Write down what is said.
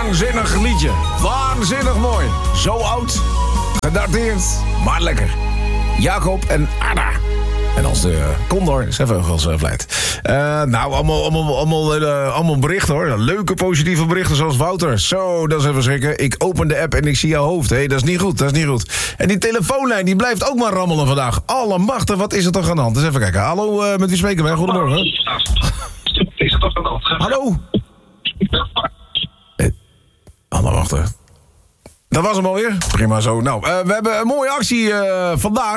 waanzinnig liedje. Waanzinnig mooi. Zo oud, gedateerd, maar lekker. Jacob en Anna. En als de Condor zijn vleugels vlijt. Nou, allemaal berichten hoor. Leuke positieve berichten zoals Wouter. Zo, dat is even schrikken. Ik open de app en ik zie jouw hoofd. Hé, dat is niet goed, dat is niet goed. En die telefoonlijn, die blijft ook maar rammelen vandaag. Allemachtig, wat is er toch aan de hand? Dus even kijken. Hallo, met wie spreken wij? Goedemorgen. Is er toch aan de hand? Hallo? Anna, wachten. Dat was hem alweer. Prima zo. Nou, we hebben een mooie actie vandaag.